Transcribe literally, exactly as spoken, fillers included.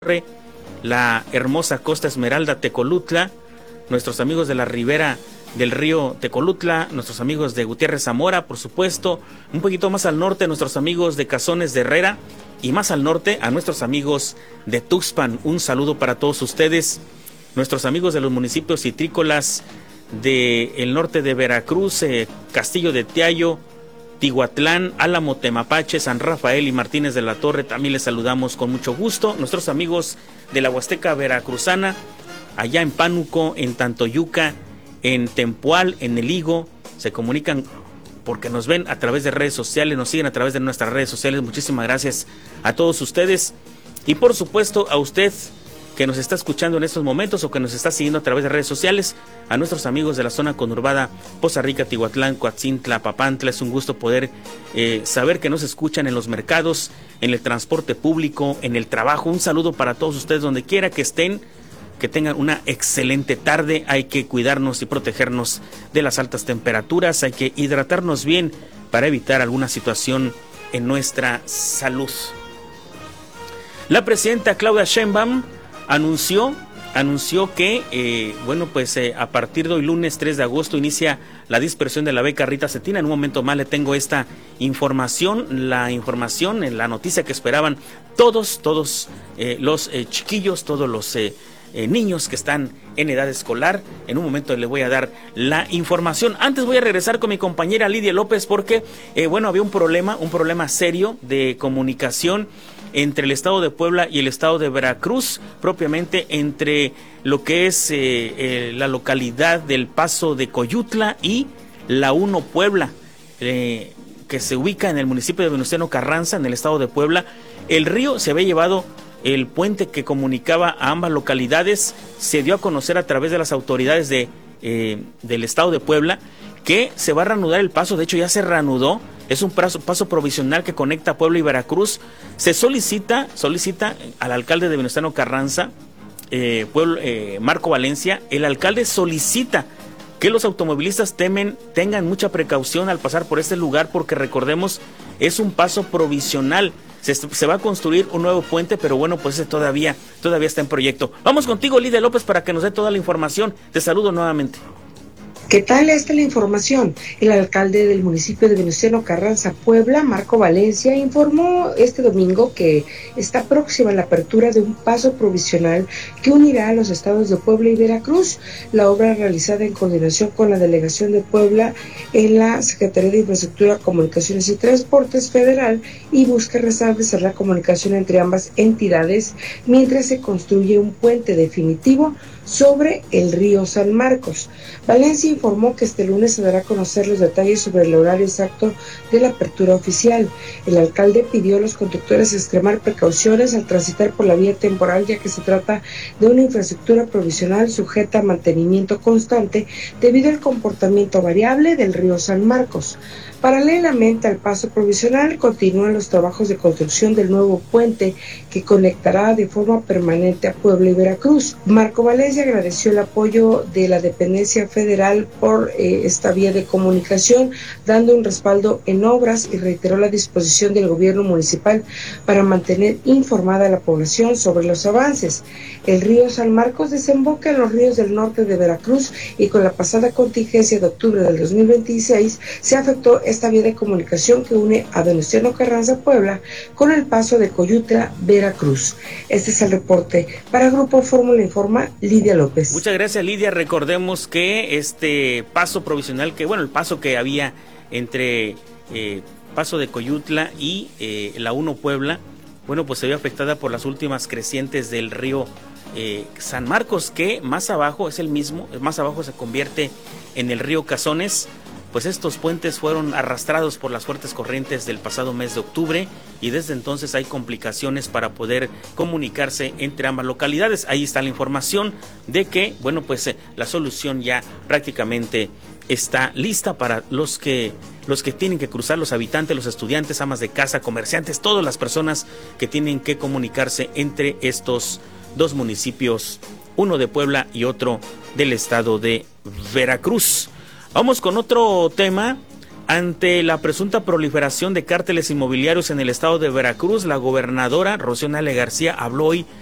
la hermosa Costa Esmeralda, Tecolutla, nuestros amigos de la ribera del río Tecolutla, nuestros amigos de Gutiérrez Zamora, por supuesto, un poquito más al norte, nuestros amigos de Cazones de Herrera, y más al norte, a nuestros amigos de Tuxpan. Un saludo para todos ustedes, nuestros amigos de los municipios citrícolas del norte de Veracruz, eh, Castillo de Tiayo, Tihuatlán, Álamo, Temapache, San Rafael y Martínez de la Torre, también les saludamos con mucho gusto. Nuestros amigos de la Huasteca Veracruzana, allá en Pánuco, en Tantoyuca, en Tempoal, en El Higo, se comunican porque nos ven a través de redes sociales, nos siguen a través de nuestras redes sociales. Muchísimas gracias a todos ustedes y por supuesto a usted que nos está escuchando en estos momentos o que nos está siguiendo a través de redes sociales, a nuestros amigos de la zona conurbada Poza Rica, Tihuatlán, Coatzintla, Papantla. Es un gusto poder eh, saber que nos escuchan en los mercados, en el transporte público, en el trabajo. Un saludo para todos ustedes donde quiera que estén, que tengan una excelente tarde. Hay que cuidarnos y protegernos de las altas temperaturas, hay que hidratarnos bien para evitar alguna situación en nuestra salud. La presidenta Claudia Sheinbaum anunció anunció que eh, bueno pues eh, a partir de hoy lunes tres de agosto inicia la dispersión de la beca Rita Cetina. En un momento más le tengo esta información, la información, la noticia que esperaban todos, todos eh, los eh, chiquillos, todos los eh, eh, niños que están en edad escolar. En un momento le voy a dar la información. Antes voy a regresar con mi compañera Lidia López porque eh, bueno había un problema, un problema serio de comunicación entre el estado de Puebla y el estado de Veracruz, propiamente entre lo que es eh, eh, la localidad del Paso de Coyutla y la uno Puebla, eh, que se ubica en el municipio de Venustiano Carranza, en el estado de Puebla. El río se había llevado el puente que comunicaba a ambas localidades, se dio a conocer a través de las autoridades de, eh, del estado de Puebla que se va a reanudar el paso. De hecho ya se reanudó. Es un paso, paso provisional que conecta Puebla y Veracruz. Se solicita, solicita al alcalde de Venustiano Carranza, eh, Pueblo, eh, Marco Valencia, el alcalde solicita que los automovilistas temen, tengan mucha precaución al pasar por este lugar, porque recordemos, es un paso provisional. Se, se va a construir un nuevo puente, pero bueno, pues ese todavía, todavía está en proyecto. Vamos contigo, Lidia López, para que nos dé toda la información. Te saludo nuevamente. ¿Qué tal? Esta es la información. El alcalde del municipio de Venustiano Carranza, Puebla, Marco Valencia, informó este domingo que está próxima la apertura de un paso provisional que unirá a los estados de Puebla y Veracruz. La obra, realizada en coordinación con la Delegación de Puebla en la Secretaría de Infraestructura, Comunicaciones y Transportes Federal, y busca restablecer la comunicación entre ambas entidades mientras se construye un puente definitivo sobre el río San Marcos. Valencia informó que este lunes se dará a conocer los detalles sobre el horario exacto de la apertura oficial. El alcalde pidió a los conductores extremar precauciones al transitar por la vía temporal, ya que se trata de una infraestructura provisional sujeta a mantenimiento constante debido al comportamiento variable del río San Marcos. Paralelamente al paso provisional, continúan los trabajos de construcción del nuevo puente que conectará de forma permanente a Puebla y Veracruz. Marco Valencia agradeció el apoyo de la dependencia federal por eh, esta vía de comunicación, dando un respaldo en obras, y reiteró la disposición del gobierno municipal para mantener informada a la población sobre los avances. El río San Marcos desemboca en los ríos del norte de Veracruz, y con la pasada contingencia de octubre del dos mil veintiséis se afectó esta vía de comunicación que une a Venustiano Carranza, Puebla, con el paso de Coyutla, Veracruz. Este es el reporte. Para Grupo Fórmula Informa, Lidia López. Muchas gracias, Lidia. Recordemos que este paso provisional, que bueno, el paso que había entre eh, Paso de Coyutla y eh, la uno Puebla, bueno, pues se vio afectada por las últimas crecientes del río eh, San Marcos, que más abajo es el mismo, más abajo se convierte en el río Cazones. Pues estos puentes fueron arrastrados por las fuertes corrientes del pasado mes de octubre, y desde entonces hay complicaciones para poder comunicarse entre ambas localidades. Ahí está la información de que, bueno, pues eh, la solución ya prácticamente está lista para los que los que tienen que cruzar, los habitantes, los estudiantes, amas de casa, comerciantes, todas las personas que tienen que comunicarse entre estos dos municipios, uno de Puebla y otro del estado de Veracruz. Vamos con otro tema. Ante la presunta proliferación de cárteles inmobiliarios en el estado de Veracruz, la gobernadora Rocío Nale García habló hoy